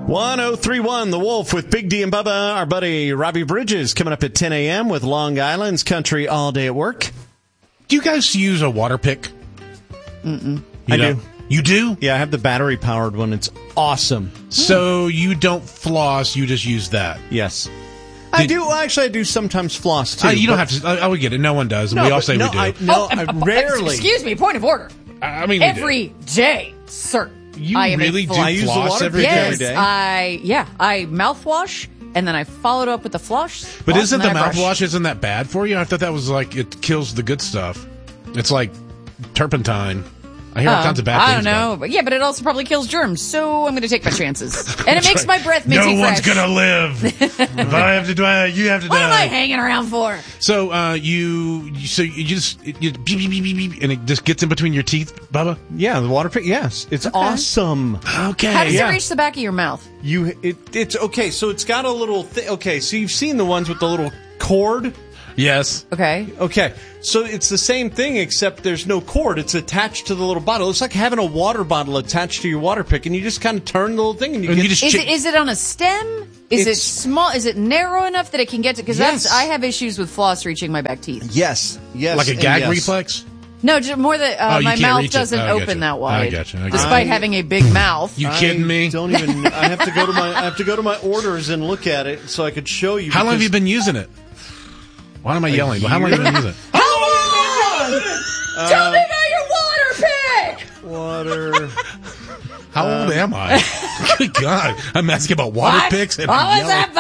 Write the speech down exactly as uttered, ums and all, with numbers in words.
one oh three point one The Wolf with Big D and Bubba. Our buddy Robbie Bridges coming up at ten a.m. with Long Island's Country All Day at Work. Do you guys use a water pick? Mm-mm. You I know? do. You do? Yeah, I have the battery-powered one. It's awesome. So you don't floss, you just use that? Yes. I Did- do. Well, actually, I do sometimes floss, too. Uh, you don't but- have to. I, I would get it. No one does. And No, we all but say no, we do. I, no, Oh, I uh, uh, rarely. Excuse me, point of order. I, I mean, we Every day, sir. You I am a really do fl- I use the floss water every pick day? Yes, every day. I yeah, I mouthwash and then I followed up with the flush. But floss, isn't and the then I brush. mouthwash, isn't that bad for you? I thought that was like, it kills the good stuff. It's like turpentine. I hear all Uh, kinds of bad I things don't know, about but yeah, but it also probably kills germs. So I'm going to take my chances, and it makes my breath it. minty No one's fresh. going to live. If I have to die, you have to What am I die. hanging around for? So uh, you, you, so you just, it, you beep, beep, beep, beep, beep, and it just gets in between your teeth, Bubba? Yeah, the water pick. Yes, it's awesome. Okay. How does Yeah. it reach the back of your mouth? You, it, it's okay. So it's got a little. Th- okay, so you've seen the ones with the little cord. Yes. Okay. Okay, so it's the same thing except there's no cord. It's attached to the little bottle. It's like having a water bottle attached to your water pick, and you just kind of turn the little thing, and you And get. you just Is chi- it is it on a stem? Is it It's- small? Is it narrow enough that it can get to? Because Yes. that's I have issues with floss reaching my back teeth. yes, yes, like a and gag yes. reflex? No, just more that Oh, uh, you my can't mouth reach it. doesn't Oh, I open gotcha. that wide, I gotcha, I gotcha. despite I- having a big mouth. You kidding me? I don't even. I have to go to my. I have to go to my orders and look at it so I could show you. How long have because- you been using it? Why am I yelling? How long have you been using it? Tell me about your water pick. Water. How old am I? Good God. I'm asking about water What? picks and What I'm was yelling. that?